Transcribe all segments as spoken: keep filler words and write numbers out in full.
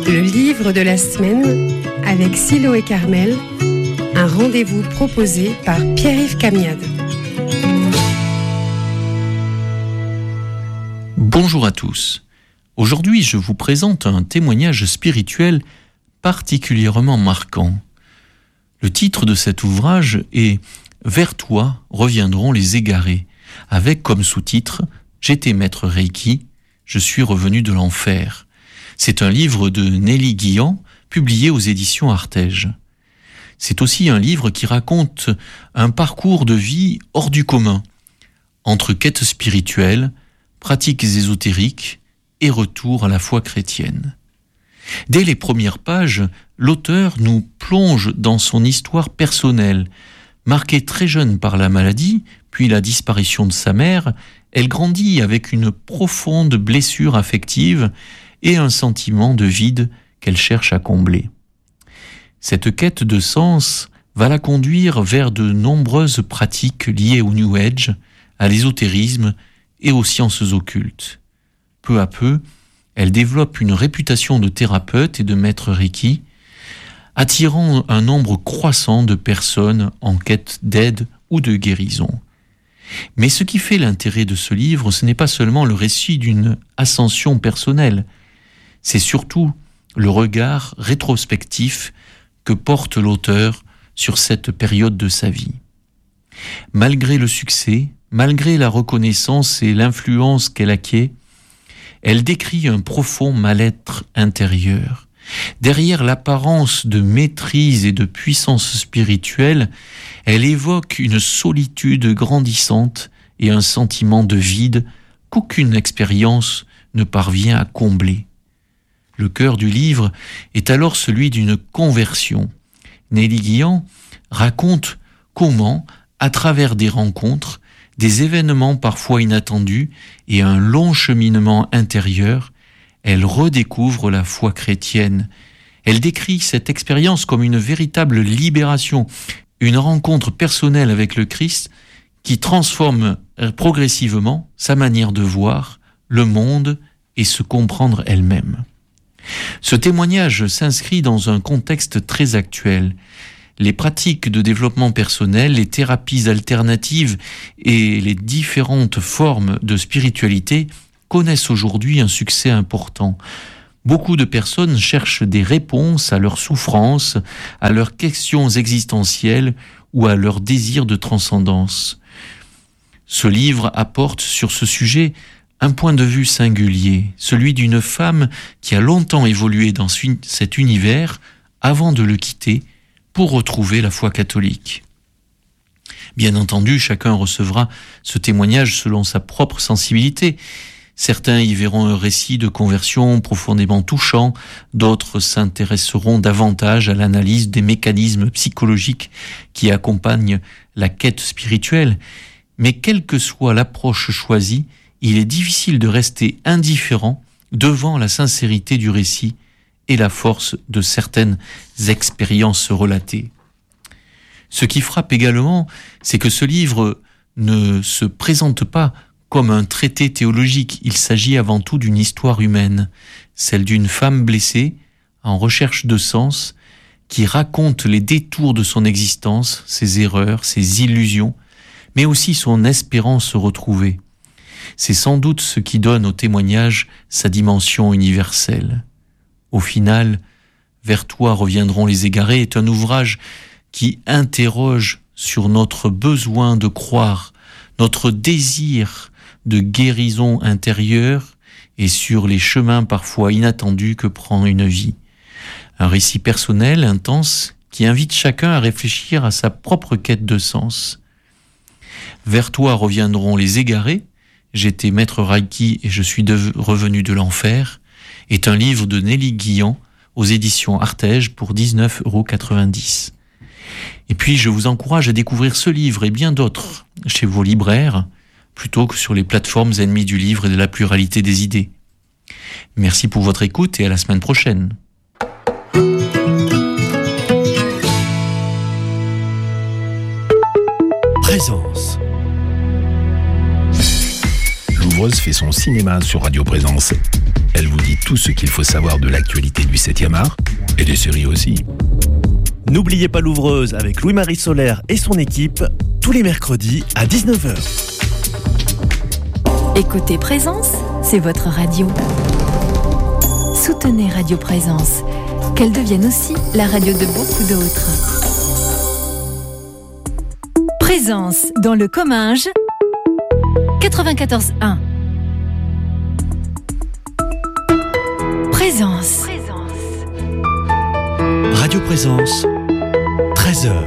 Le livre de la semaine avec Silo et Carmel, un rendez-vous proposé par Pierre-Yves Camiade. Bonjour à tous. Aujourd'hui, je vous présente un témoignage spirituel particulièrement marquant. Le titre de cet ouvrage est « Vers toi reviendront les égarés », avec comme sous-titre « J'étais maître Reiki, je suis revenu de l'enfer ». C'est un livre de Nelly Guillan, publié aux éditions Artege. C'est aussi un livre qui raconte un parcours de vie hors du commun, entre quêtes spirituelles, pratiques ésotériques et retour à la foi chrétienne. Dès les premières pages, l'auteur nous plonge dans son histoire personnelle. Marquée très jeune par la maladie, puis la disparition de sa mère, elle grandit avec une profonde blessure affective et un sentiment de vide qu'elle cherche à combler. Cette quête de sens va la conduire vers de nombreuses pratiques liées au New Age, à l'ésotérisme et aux sciences occultes. Peu à peu, elle développe une réputation de thérapeute et de maître Reiki, attirant un nombre croissant de personnes en quête d'aide ou de guérison. Mais ce qui fait l'intérêt de ce livre, ce n'est pas seulement le récit d'une ascension personnelle, c'est surtout le regard rétrospectif que porte l'auteur sur cette période de sa vie. Malgré le succès, malgré la reconnaissance et l'influence qu'elle acquiert, elle décrit un profond mal-être intérieur. Derrière l'apparence de maîtrise et de puissance spirituelle, elle évoque une solitude grandissante et un sentiment de vide qu'aucune expérience ne parvient à combler. Le cœur du livre est alors celui d'une conversion. Nelly Guillan raconte comment, à travers des rencontres, des événements parfois inattendus et un long cheminement intérieur, elle redécouvre la foi chrétienne. Elle décrit cette expérience comme une véritable libération, une rencontre personnelle avec le Christ qui transforme progressivement sa manière de voir le monde et se comprendre elle-même. Ce témoignage s'inscrit dans un contexte très actuel. Les pratiques de développement personnel, les thérapies alternatives et les différentes formes de spiritualité connaissent aujourd'hui un succès important. Beaucoup de personnes cherchent des réponses à leurs souffrances, à leurs questions existentielles ou à leur désir de transcendance. Ce livre apporte sur ce sujet un point de vue singulier, celui d'une femme qui a longtemps évolué dans cet univers avant de le quitter pour retrouver la foi catholique. Bien entendu, chacun recevra ce témoignage selon sa propre sensibilité. Certains y verront un récit de conversion profondément touchant, d'autres s'intéresseront davantage à l'analyse des mécanismes psychologiques qui accompagnent la quête spirituelle. Mais quelle que soit l'approche choisie, il est difficile de rester indifférent devant la sincérité du récit et la force de certaines expériences relatées. Ce qui frappe également, c'est que ce livre ne se présente pas comme un traité théologique. Il s'agit avant tout d'une histoire humaine, celle d'une femme blessée, en recherche de sens, qui raconte les détours de son existence, ses erreurs, ses illusions, mais aussi son espérance retrouvée. C'est sans doute ce qui donne au témoignage sa dimension universelle. Au final, Vers toi reviendront les égarés est un ouvrage qui interroge sur notre besoin de croire, notre désir de guérison intérieure et sur les chemins parfois inattendus que prend une vie. Un récit personnel, intense, qui invite chacun à réfléchir à sa propre quête de sens. Vers toi reviendront les égarés, j'étais maître Reiki et je suis de- revenu de l'enfer, est un livre de Nelly Guillan aux éditions Artege pour dix-neuf euros quatre-vingt-dix. Et puis je vous encourage à découvrir ce livre et bien d'autres chez vos libraires, plutôt que sur les plateformes ennemies du livre et de la pluralité des idées. Merci pour votre écoute et à la semaine prochaine. Présence. Louvreuse fait son cinéma sur Radio Présence. Elle vous dit tout ce qu'il faut savoir de l'actualité du septième art et des séries aussi. N'oubliez pas Louvreuse avec Louis-Marie Solaire et son équipe, tous les mercredis à dix-neuf heures. Écoutez Présence, c'est votre radio. Soutenez Radio Présence, qu'elle devienne aussi la radio de beaucoup d'autres. Présence dans le Comminges, quatre-vingt-quatorze un. Présence. Radio Présence, treize heures.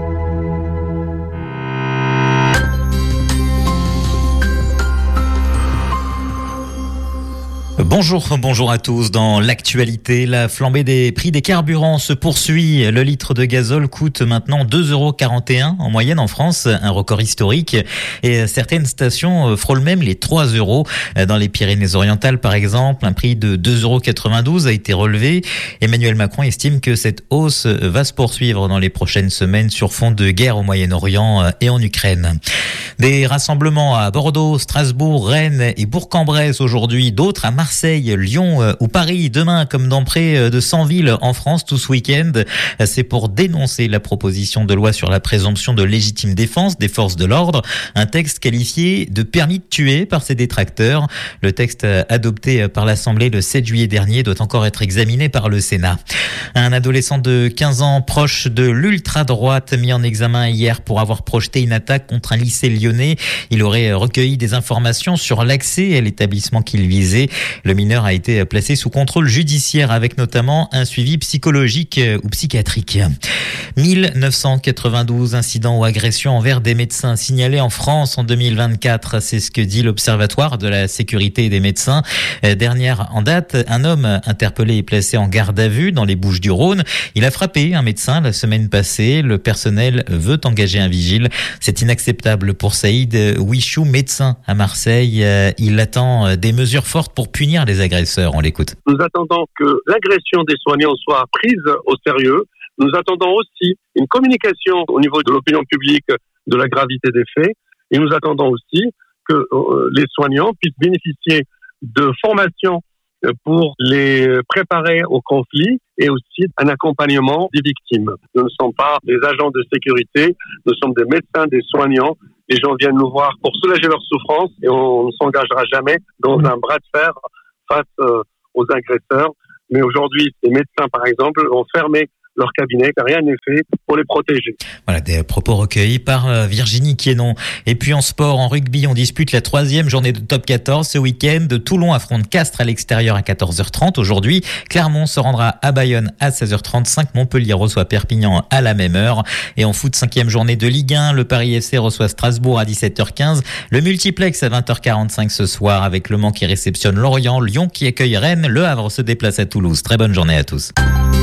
Bonjour, bonjour à tous. Dans l'actualité, la flambée des prix des carburants se poursuit. Le litre de gazole coûte maintenant deux euros quarante et un en moyenne en France, un record historique. Et certaines stations frôlent même les trois euros. Dans les Pyrénées-Orientales, par exemple, un prix de deux euros quatre-vingt-douze a été relevé. Emmanuel Macron estime que cette hausse va se poursuivre dans les prochaines semaines sur fond de guerre au Moyen-Orient et en Ukraine. Des rassemblements à Bordeaux, Strasbourg, Rennes et Bourg-en-Bresse aujourd'hui, d'autres à Marseille, Lyon ou Paris demain, comme dans près de cent villes en France tout ce week-end. C'est pour dénoncer la proposition de loi sur la présomption de légitime défense des forces de l'ordre, un texte qualifié de permis de tuer par ses détracteurs. Le texte adopté par l'Assemblée le sept juillet dernier doit encore être examiné par le Sénat. Un adolescent de quinze ans proche de l'ultra-droite mis en examen hier pour avoir projeté une attaque contre un lycée lyonnais. Il aurait recueilli des informations sur l'accès à l'établissement qu'il visait. Le mineur a été placé sous contrôle judiciaire avec notamment un suivi psychologique ou psychiatrique. mille neuf cent quatre-vingt-douze incidents ou agressions envers des médecins signalés en France en deux mille vingt-quatre. C'est ce que dit l'Observatoire de la sécurité des médecins. Dernière en date, un homme interpellé et placé en garde à vue dans les Bouches-du-Rhône. Il a frappé un médecin la semaine passée. Le personnel veut engager un vigile. C'est inacceptable pour Saïd Wichou, médecin à Marseille. Il attend des mesures fortes pour punir les agresseurs. On l'écoute. Nous attendons que l'agression des soignants soit prise au sérieux. Nous attendons aussi une communication au niveau de l'opinion publique de la gravité des faits. Et nous attendons aussi que euh, les soignants puissent bénéficier de formations pour les préparer au conflit et aussi un accompagnement des victimes. Nous ne sommes pas des agents de sécurité, nous sommes des médecins, des soignants. Les gens viennent nous voir pour soulager leur souffrance et on ne s'engagera jamais dans un bras de fer face euh, aux agresseurs. Mais aujourd'hui, les médecins, par exemple, ont fermé leur cabinet, car rien n'est fait pour les protéger. Voilà, des propos recueillis par Virginie Quienon. Et puis en sport, en rugby, on dispute la troisième journée de top quatorze ce week-end. Toulon affronte Castres à l'extérieur à quatorze heures trente aujourd'hui. Clermont se rendra à Bayonne à seize heures trente-cinq. Montpellier reçoit Perpignan à la même heure. Et en foot, cinquième journée de Ligue un, le Paris F C reçoit Strasbourg à dix-sept heures quinze. Le multiplex à vingt heures quarante-cinq ce soir avec Le Mans qui réceptionne Lorient, Lyon qui accueille Rennes, Le Havre se déplace à Toulouse. Très bonne journée à tous.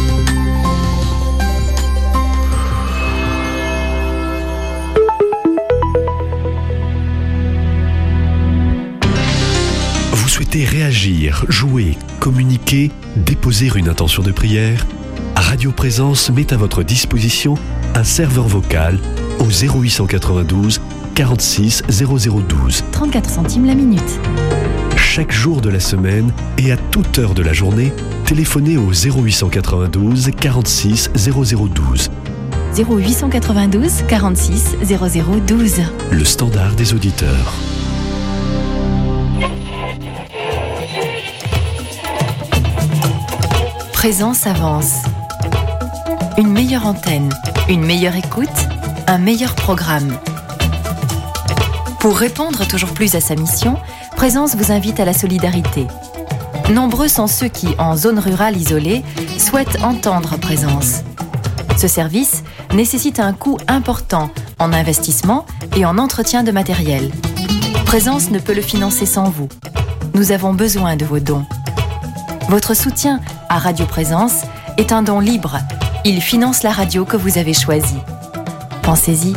Vous souhaitez réagir, jouer, communiquer, déposer une intention de prière? Radio Présence met à votre disposition un serveur vocal au zéro huit cent quatre-vingt-douze quarante-six zéro zéro douze. trente-quatre centimes la minute. Chaque jour de la semaine et à toute heure de la journée, téléphonez au zéro huit cent quatre-vingt-douze quarante-six zéro zéro douze. zéro huit cent quatre-vingt-douze quarante-six zéro zéro douze. Le standard des auditeurs. Présence avance. Une meilleure antenne, une meilleure écoute, un meilleur programme. Pour répondre toujours plus à sa mission, Présence vous invite à la solidarité. Nombreux sont ceux qui, en zone rurale isolée, souhaitent entendre Présence. Ce service nécessite un coût important en investissement et en entretien de matériel. Présence ne peut le financer sans vous. Nous avons besoin de vos dons. Votre soutien à Radio Présence est un don libre. Il finance la radio que vous avez choisie. Pensez-y.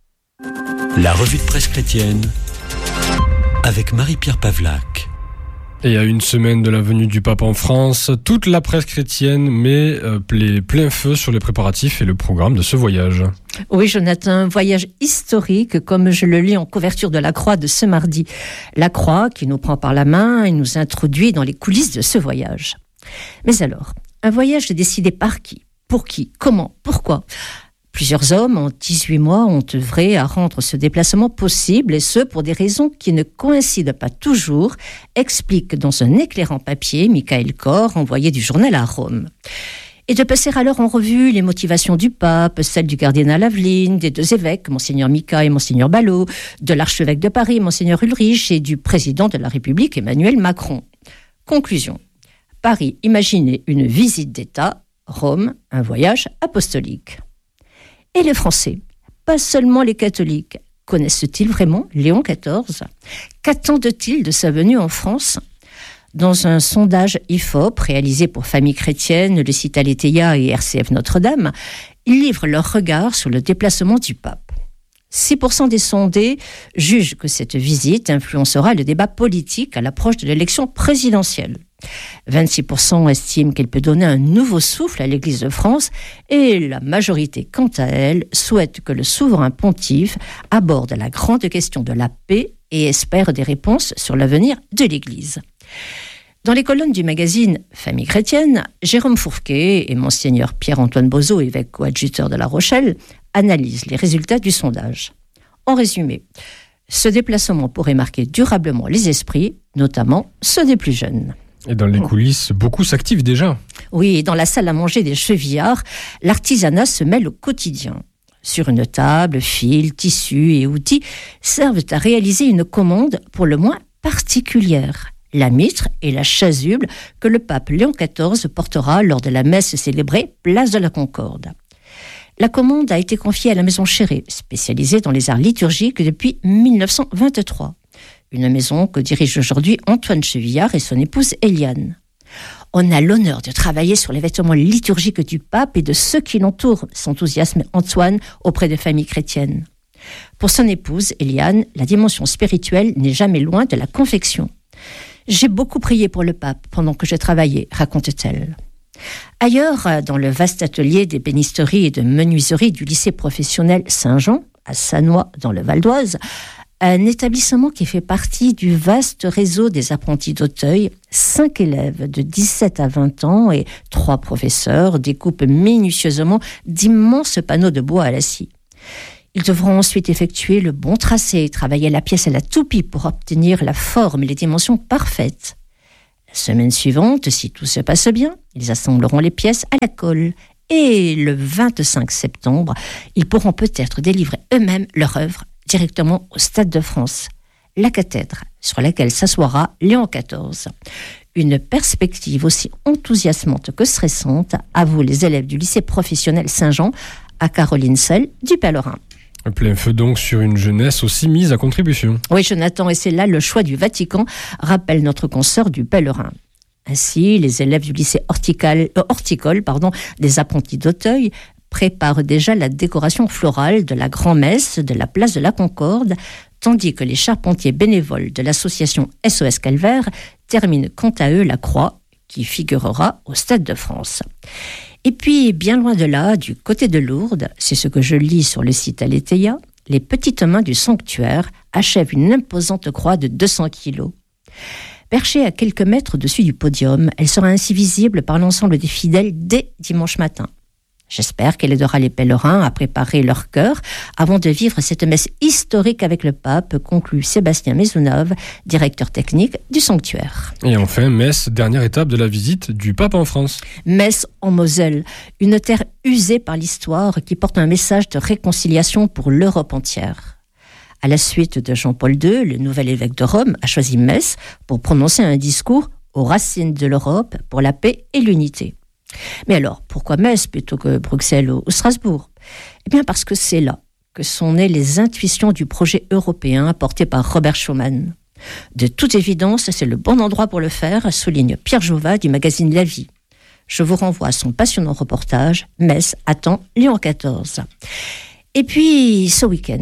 La revue de presse chrétienne avec Marie-Pierre Pavlac. Et à une semaine de la venue du pape en France, toute la presse chrétienne met euh, les plein feu sur les préparatifs et le programme de ce voyage. Oui, Jonathan, voyage historique, comme je le lis en couverture de la Croix de ce mardi. La Croix qui nous prend par la main et nous introduit dans les coulisses de ce voyage. Mais alors, un voyage décidé par qui ? Pour qui ? Comment ? Pourquoi ? Plusieurs hommes, en dix-huit mois, ont œuvré à rendre ce déplacement possible, et ce, pour des raisons qui ne coïncident pas toujours, explique dans un éclairant papier Michael Kor, envoyé du journal à Rome. Et de passer alors en revue les motivations du pape, celles du cardinal Aveline, des deux évêques, Monseigneur Mika et Monseigneur Ballot, de l'archevêque de Paris, Monseigneur Ulrich, et du président de la République, Emmanuel Macron. Conclusion. Paris imaginait une visite d'État, Rome, un voyage apostolique. Et les Français, pas seulement les catholiques, connaissent-ils vraiment Léon quatorze ? Qu'attendent-ils de sa venue en France ? Dans un sondage I F O P réalisé pour Famille Chrétienne, le site Aletheia et R C F Notre-Dame, ils livrent leur regard sur le déplacement du pape. six pour cent des sondés jugent que cette visite influencera le débat politique à l'approche de l'élection présidentielle. vingt-six pour cent estiment qu'elle peut donner un nouveau souffle à l'Église de France et la majorité, quant à elle, souhaite que le souverain pontife aborde la grande question de la paix et espère des réponses sur l'avenir de l'Église. Dans les colonnes du magazine Famille Chrétienne, Jérôme Fourquet et Monseigneur Pierre-Antoine Bozo, évêque coadjuteur de La Rochelle, analysent les résultats du sondage. En résumé, ce déplacement pourrait marquer durablement les esprits, notamment ceux des plus jeunes. Et dans les coulisses, beaucoup s'activent déjà. Oui, dans la salle à manger des Chevillards, l'artisanat se mêle au quotidien. Sur une table, fils, tissus et outils servent à réaliser une commande pour le moins particulière. La mitre et la chasuble que le pape Léon quatorze portera lors de la messe célébrée place de la Concorde. La commande a été confiée à la Maison Chéré, spécialisée dans les arts liturgiques depuis mille neuf cent vingt-trois. Une maison que dirige aujourd'hui Antoine Chevillard et son épouse Eliane. On a l'honneur de travailler sur les vêtements liturgiques du pape et de ceux qui l'entourent, s'enthousiasme Antoine auprès des familles chrétiennes. Pour son épouse Eliane, la dimension spirituelle n'est jamais loin de la confection. J'ai beaucoup prié pour le pape pendant que je travaillais, raconte-t-elle. Ailleurs, dans le vaste atelier d'ébénisterie et de menuiserie du lycée professionnel Saint-Jean, à Sannois, dans le Val d'Oise, un établissement qui fait partie du vaste réseau des apprentis d'Auteuil, cinq élèves de dix-sept à vingt ans et trois professeurs découpent minutieusement d'immenses panneaux de bois à la scie. Ils devront ensuite effectuer le bon tracé et travailler la pièce à la toupie pour obtenir la forme et les dimensions parfaites. La semaine suivante, si tout se passe bien, ils assembleront les pièces à la colle. Et le vingt-cinq septembre, ils pourront peut-être délivrer eux-mêmes leur œuvre directement au Stade de France, la cathèdre sur laquelle s'assoira Léon quatorze. Une perspective aussi enthousiasmante que stressante, avouent les élèves du lycée professionnel Saint-Jean à Caroline Selle du Pèlerin. Un plein feu donc sur une jeunesse aussi mise à contribution. Oui, Jonathan, et c'est là le choix du Vatican, rappelle notre consoeur du Pèlerin. Ainsi, les élèves du lycée horticole, euh, horticole pardon, des apprentis d'Auteuil préparent déjà la décoration florale de la grand-messe de la place de la Concorde, tandis que les charpentiers bénévoles de l'association S O S Calvaire terminent quant à eux la croix qui figurera au Stade de France. Et puis, bien loin de là, du côté de Lourdes, c'est ce que je lis sur le site Aletheia, les petites mains du sanctuaire achèvent une imposante croix de deux cents kilos. Perchée à quelques mètres au-dessus du podium, elle sera ainsi visible par l'ensemble des fidèles dès dimanche matin. J'espère qu'elle aidera les pèlerins à préparer leur cœur avant de vivre cette messe historique avec le pape, conclut Sébastien Maisonneuve, directeur technique du sanctuaire. Et enfin, Metz, dernière étape de la visite du pape en France. Metz en Moselle, une terre usée par l'histoire qui porte un message de réconciliation pour l'Europe entière. À la suite de Jean-Paul deux, le nouvel évêque de Rome a choisi Metz pour prononcer un discours aux racines de l'Europe pour la paix et l'unité. Mais alors, pourquoi Metz plutôt que Bruxelles ou Strasbourg ? Eh bien parce que c'est là que sont nées les intuitions du projet européen porté par Robert Schuman. De toute évidence, c'est le bon endroit pour le faire, souligne Pierre Jova du magazine La Vie. Je vous renvoie à son passionnant reportage « Metz attend Léon quatorze ». Et puis, ce week-end,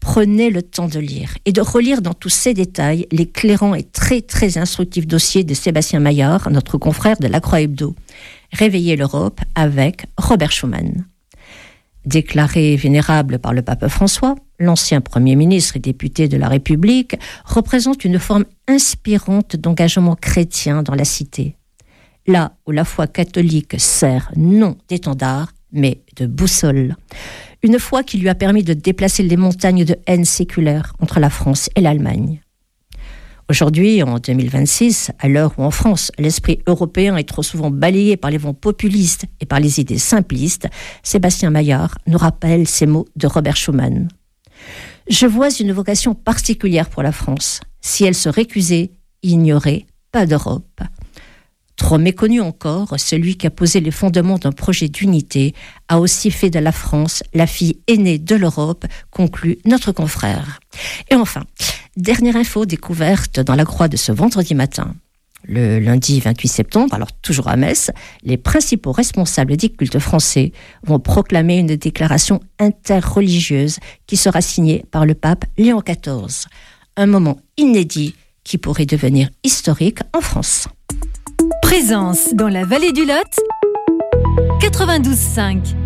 Prenez le temps de lire et de relire dans tous ses détails l'éclairant et très très instructif dossier de Sébastien Maillard, notre confrère de La Croix Hebdo. Réveiller l'Europe avec Robert Schuman. Déclaré vénérable par le pape François, l'ancien Premier ministre et député de la République représente une forme inspirante d'engagement chrétien dans la cité. Là où la foi catholique sert non d'étendard, mais de boussole. Une foi qui lui a permis de déplacer les montagnes de haine séculaire entre la France et l'Allemagne. Aujourd'hui, en deux mille vingt-six, à l'heure où en France, l'esprit européen est trop souvent balayé par les vents populistes et par les idées simplistes, Sébastien Maillard nous rappelle ces mots de Robert Schuman. « Je vois une vocation particulière pour la France. Si elle se récusait, il n'y aurait pas d'Europe. » Trop méconnu encore, celui qui a posé les fondements d'un projet d'unité a aussi fait de la France la fille aînée de l'Europe, conclut notre confrère. Et enfin, dernière info découverte dans la Croix de ce vendredi matin. Le lundi vingt-huit septembre, alors toujours à Metz, les principaux responsables des cultes français vont proclamer une déclaration interreligieuse qui sera signée par le pape Léon quatorze. Un moment inédit qui pourrait devenir historique en France. Présence dans la vallée du Lot, quatre-vingt-douze virgule cinq.